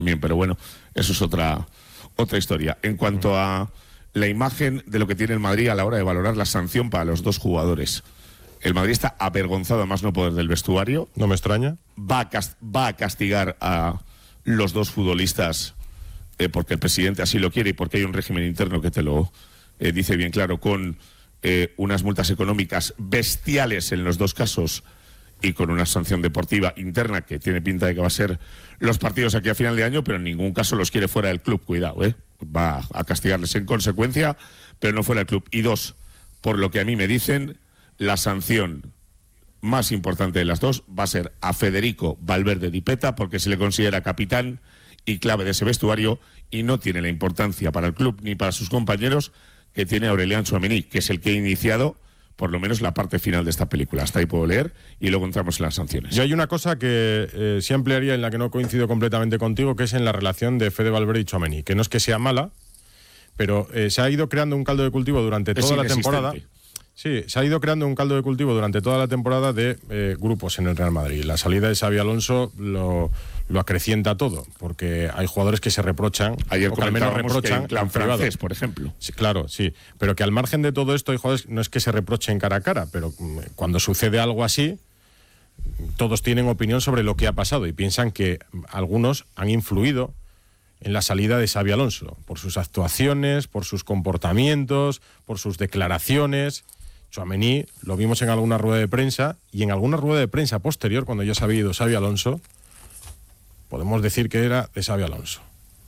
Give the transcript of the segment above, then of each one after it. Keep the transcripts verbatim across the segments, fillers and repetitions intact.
Bien, pero bueno, eso es otra, otra historia. En cuanto a la imagen de lo que tiene el Madrid a la hora de valorar la sanción para los dos jugadores. El Madrid está avergonzado a más no poder del vestuario. No me extraña. Va a, cast- va a castigar a los dos futbolistas eh, porque el presidente así lo quiere y porque hay un régimen interno que te lo eh, dice bien claro, con eh, unas multas económicas bestiales en los dos casos y con una sanción deportiva interna que tiene pinta de que va a ser los partidos aquí a final de año, pero en ningún caso los quiere fuera del club. Cuidado, ¿eh? Va a castigarles en consecuencia, pero no fuera del club. Y dos, por lo que a mí me dicen, la sanción más importante de las dos va a ser a Federico Valverde Di Peta, porque se le considera capitán y clave de ese vestuario y no tiene la importancia para el club ni para sus compañeros que tiene Aurelian Tchouaméni, que es el que ha iniciado por lo menos la parte final de esta película. Hasta ahí puedo leer y luego entramos en las sanciones. Yo hay una cosa que eh, sí ampliaría, en la que no coincido completamente contigo, que es en la relación de Fede Valverde y Tchouaméni, que no es que sea mala, pero eh, se ha ido creando un caldo de cultivo durante toda la temporada. Sí, se ha ido creando un caldo de cultivo durante toda la temporada de eh, grupos en el Real Madrid. La salida de Xabi Alonso lo, lo acrecienta todo, porque hay jugadores que se reprochan, Ayer o que al menos reprochan que en plan francés, por ejemplo. Sí, claro, sí, pero que al margen de todo esto hay jugadores, no es que se reprochen cara a cara, pero cuando sucede algo así, todos tienen opinión sobre lo que ha pasado y piensan que algunos han influido en la salida de Xabi Alonso, por sus actuaciones, por sus comportamientos, por sus declaraciones. Tchouaméni lo vimos en alguna rueda de prensa, y en alguna rueda de prensa posterior, cuando ya se había ido Xabi Alonso, podemos decir que era de Xabi Alonso.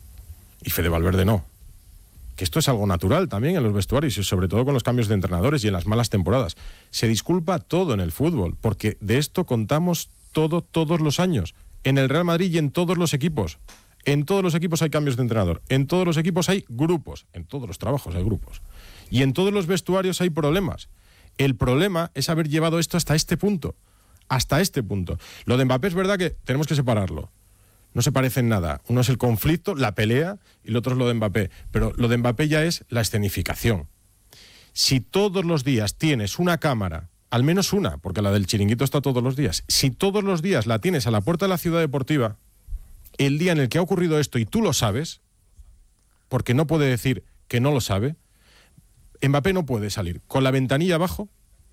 Y Fede Valverde no. Que esto es algo natural también en los vestuarios, y sobre todo con los cambios de entrenadores y en las malas temporadas. Se disculpa todo en el fútbol, porque de esto contamos todo, todos los años. En el Real Madrid y en todos los equipos. En todos los equipos hay cambios de entrenador. En todos los equipos hay grupos. En todos los trabajos hay grupos. Y en todos los vestuarios hay problemas. El problema es haber llevado esto hasta este punto. Hasta este punto. Lo de Mbappé es verdad que tenemos que separarlo. No se parecen nada. Uno es el conflicto, la pelea, y el otro es lo de Mbappé. Pero lo de Mbappé ya es la escenificación. Si todos los días tienes una cámara, al menos una, porque la del chiringuito está todos los días, si todos los días la tienes a la puerta de la ciudad deportiva, el día en el que ha ocurrido esto y tú lo sabes, porque no puede decir que no lo sabe, Mbappé no puede salir con la ventanilla abajo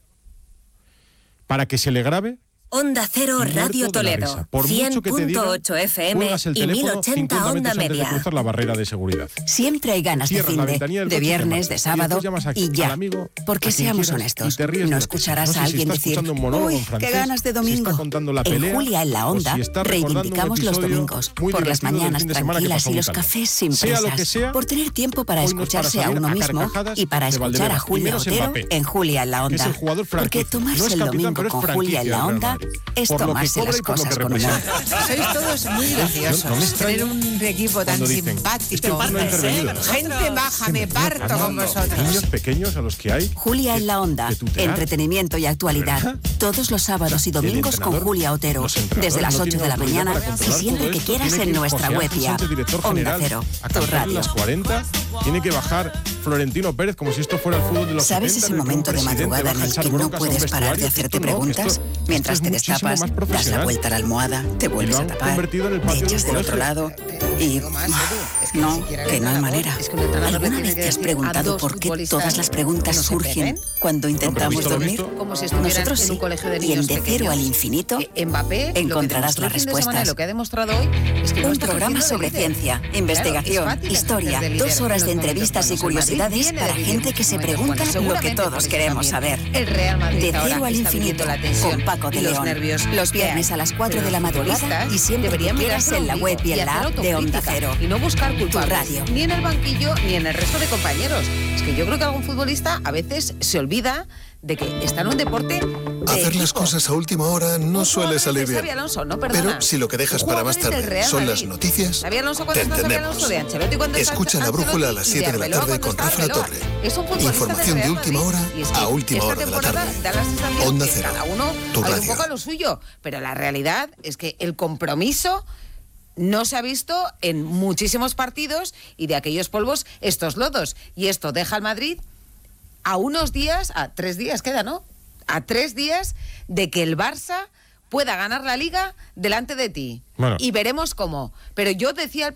para que se le grabe. Onda Cero Radio Toledo, cien punto ocho F M y mil ochenta Onda Media. De cruzar la barrera de seguridad. Siempre hay ganas de fin de, de viernes, de sábado y ya. Porque seamos honestos, no escucharás a alguien decir, uy, qué ganas de domingo. En Julia en la Onda reivindicamos los domingos, por las mañanas tranquilas y los cafés sin prisas, por tener tiempo para escucharse a uno mismo y para escuchar a Julia Otero en Julia en la Onda. Porque tomarse el domingo con Julia en la Onda es tomarse las cosas con humor. Sois todos muy graciosos. No, no tener un equipo tan dicen, simpático. No gente baja, me parto con vosotros. Niños pequeños a los que hay. Julia en la Onda, entretenimiento y actualidad. ¿Verdad? Todos los sábados y domingos con Julia Otero. Desde las ocho de la mañana y siempre que quieras en nuestra web y app. Onda Cero, tu radio. A las cuarenta tiene que bajar Florentino Pérez como si esto fuera el fútbol de los ¿Sabes setenta, ese momento de madrugada en el que no puedes parar de hacerte preguntas? Mientras te destapas, das la vuelta a la almohada, te vuelves a tapar, te echas del otro lado y... No, que no hay manera. ¿Alguna vez te has preguntado por qué todas las preguntas surgen cuando intentamos dormir? Nosotros sí, y en De Cero al Infinito encontrarás las respuestas. Un programa sobre ciencia, investigación, historia, dos horas de entrevistas y curiosidades para gente que se pregunta lo que todos queremos saber. De Cero al Infinito, con Paco de León. Los viernes a las cuatro de la madrugada y siempre que quieras en la web y en la app de Onda Cero. Y no buscar culpables, tu radio. Ni en el banquillo ni en el resto de compañeros. Es que yo creo que algún futbolista a veces se olvida de que está en un deporte de Hacer equipo. las cosas a última hora no suele salir bien. Xabi Alonso, no, pero si lo que dejas para más tarde son las noticias, te entendemos. Escucha La Brújula a las siete de la tarde con Rafa La Torre. Información de, de última hora a última hora de la tarde. Onda Cero, cada uno tu hay radio. Un poco a lo suyo, pero la realidad es que el compromiso no se ha visto en muchísimos partidos y de aquellos polvos estos lodos. Y esto deja al Madrid a unos días, a tres días queda, ¿no? A tres días de que el Barça pueda ganar la Liga delante de ti. Bueno. Y veremos cómo. Pero yo decía